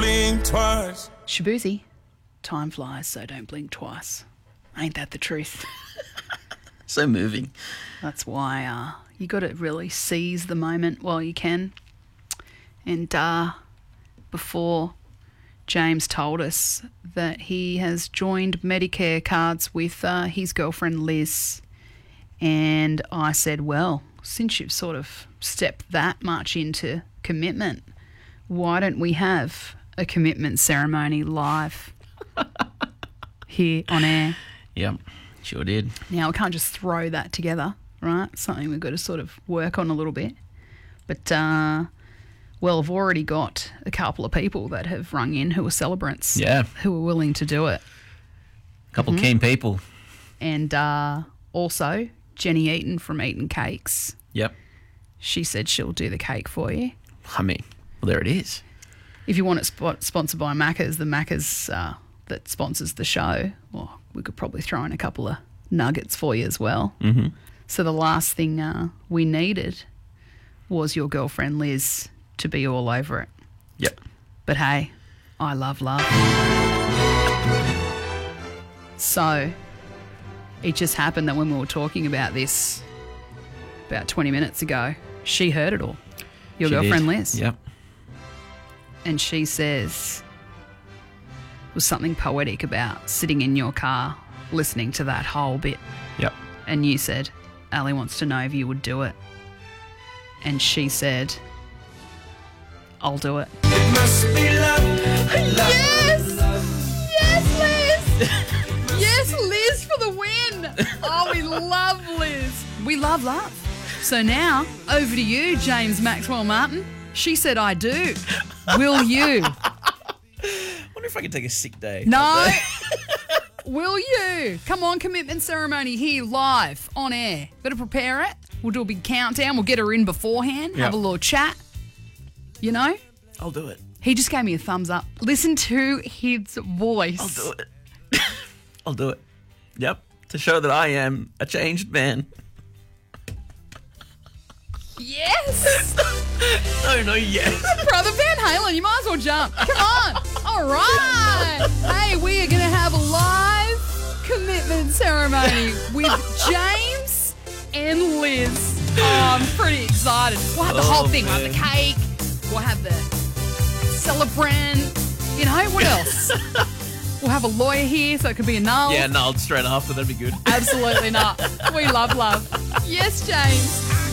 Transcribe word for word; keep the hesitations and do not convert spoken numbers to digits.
blink twice. Shabuzi, time flies, so don't blink twice. Ain't that the truth? So moving. That's why uh, you got to really seize the moment while you can. And uh, before James told us that he has joined Medicare cards with uh, his girlfriend Liz, and I said, well, since you've sort of stepped that much into commitment, why don't we have a commitment ceremony live here on air? Yep, sure did. Now, we can't just throw that together, right? Something we've got to sort of work on a little bit. But, uh, well, I've already got a couple of people that have rung in who are celebrants. Yeah. Who are willing to do it. A couple mm-hmm. keen people. And uh, also, Jenny Eaton from Eaton Cakes. Yep. She said she'll do the cake for you. I mean, well, there it is. If you want it sp- sponsored by Macca's, the Macca's uh, that sponsors the show, well, we could probably throw in a couple of nuggets for you as well. Mm-hmm. So the last thing uh, we needed was your girlfriend Liz to be all over it. Yep. But hey, I love love. So it just happened that when we were talking about this about twenty minutes ago, she heard it all. Your she girlfriend did. Liz. Yep. And she says it was something poetic about sitting in your car listening to that whole bit. Yep. And you said, Ali wants to know if you would do it. And she said, I'll do it. It must be love. Yes! Yes, Liz! Yes, Liz for the win! Oh, we love Liz. We love love. So now, over to you, James Maxwell Martin. She said I do. Will you? Wonder if I can take a sick day. No. Will you? Come on, commitment ceremony here live on air. Got to prepare it. We'll do a big countdown. We'll get her in beforehand. Yep. Have a little chat. You know? I'll do it. He just gave me a thumbs up. Listen to his voice. I'll do it. I'll do it. Yep. To show that I am a changed man. Yes. No, no, yes. Brother Van Halen, you might as well jump. Come on. All right. Hey, we are going to have a live commitment ceremony with James and Liz. Oh, I'm pretty excited. We'll have the Oh, whole thing. We'll man. have the cake. We'll have the celebrant. You know, what else? We'll have a lawyer here, so it could be annulled. Yeah, no, straight after. That'd be good. Absolutely not. We love love. Yes, James.